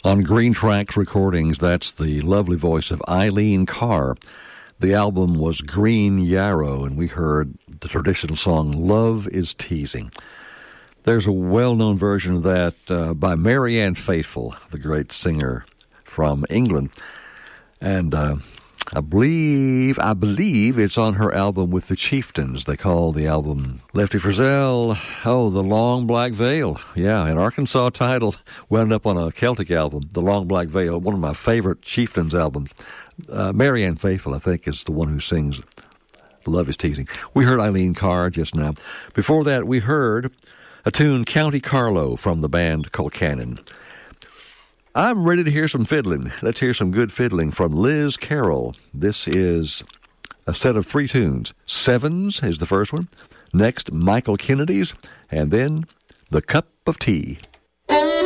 On Green Tracks Recordings, that's the lovely voice of Eileen Carr. The album was Green Yarrow, and we heard the traditional song, Love is Teasing. There's a well-known version of that by Marianne Faithfull, the great singer from England. And I believe it's on her album with the Chieftains. They call the album Lefty Frizzell, The Long Black Veil. Yeah, an Arkansas title wound up on a Celtic album, The Long Black Veil, one of my favorite Chieftains albums. Marianne Faithfull, I think, is the one who sings Love is Teasing. We heard Eileen Carr just now. Before that, we heard a tune, County Carlo, from the band Colcannon. I'm ready to hear some fiddling. Let's hear some good fiddling from Liz Carroll. This is a set of 3 tunes. Sevens is the first one. Next, Michael Kennedy's. And then, The Cup of Tea.